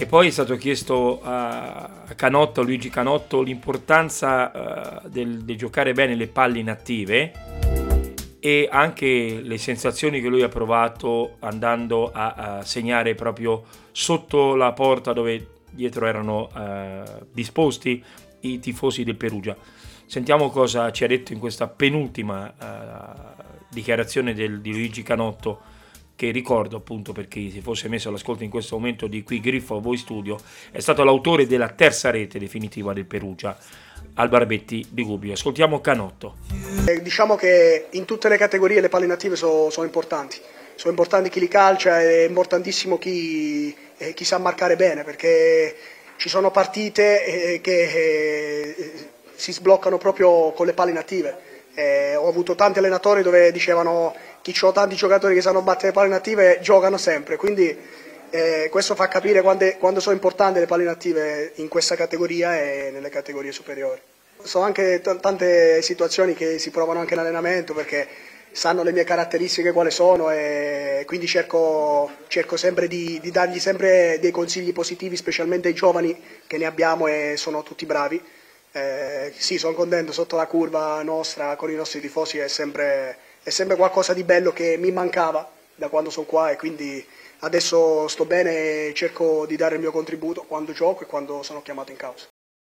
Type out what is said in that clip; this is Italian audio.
E poi è stato chiesto a Canotto, a Luigi Canotto, l'importanza del giocare bene le palle inattive e anche le sensazioni che lui ha provato andando a segnare proprio sotto la porta dove dietro erano disposti i tifosi del Perugia. Sentiamo cosa ci ha detto in questa penultima dichiarazione di Luigi Canotto, che ricordo appunto per chi si fosse messo all'ascolto in questo momento di Qui Griffo Voi Studio, è stato l'autore della terza rete definitiva del Perugia al Barbetti di Gubbio. Ascoltiamo Canotto. Diciamo che in tutte le categorie le palle inattive sono importanti. Sono importanti chi li calcia, è importantissimo chi sa marcare bene, perché ci sono partite che si sbloccano proprio con le palle inattive. Ho avuto tanti allenatori dove dicevano che ci sono tanti giocatori che sanno battere le palle inattive, giocano sempre, quindi questo fa capire quando sono importanti le palle inattive in questa categoria e nelle categorie superiori. Sono anche tante situazioni che si provano anche in allenamento, perché sanno le mie caratteristiche quali sono, e quindi cerco sempre di dargli sempre dei consigli positivi, specialmente ai giovani che ne abbiamo e sono tutti bravi. Sì, sono contento, sotto la curva nostra con i nostri tifosi è sempre qualcosa di bello che mi mancava da quando sono qua, e quindi adesso sto bene e cerco di dare il mio contributo quando gioco e quando sono chiamato in causa.